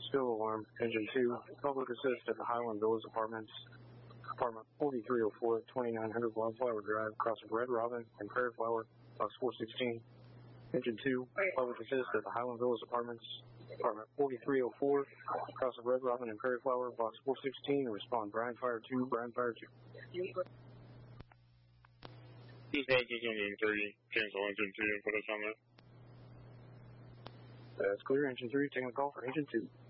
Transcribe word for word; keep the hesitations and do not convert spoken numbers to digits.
Spill alarm, engine two, public assist at the Highland Villas Apartments, apartment forty-three oh four, twenty-nine hundred Wildflower Drive, across from Red Robin and Prairie Flower, box four sixteen. Engine two, public assist at the Highland Villas Apartments, apartment forty-three oh four, across from Red Robin and Prairie Flower, box four sixteen. Respond, Brian Fire two, Brian Fire two. Dispatch is engine three, cancel engine two and put us on there. That's clear, engine three, taking the call for engine two.